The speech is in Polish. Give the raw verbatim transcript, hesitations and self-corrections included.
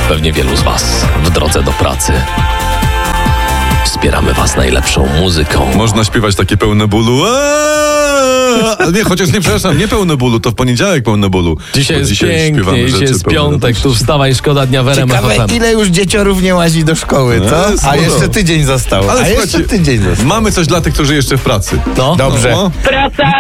pewnie wielu z was w drodze do pracy. Wspieramy was najlepszą muzyką. Można śpiewać takie pełne bólu. Eee! Nie, chociaż nie, przepraszam, nie pełne bólu, to w poniedziałek pełne bólu. Dzisiaj jest pięknie, śpiewamy dzisiaj rzeczy jest pełne piątek, radości. tu wstawaj, szkoda dnia w R M F Ciekawe, F M. ile już dzieciorów nie łazi do szkoły, No, co? jest A sporo. jeszcze tydzień został. Ale A jeszcze słuchajcie, tydzień został. Mamy coś dla tych, którzy jeszcze w pracy. No. Dobrze. No. Praca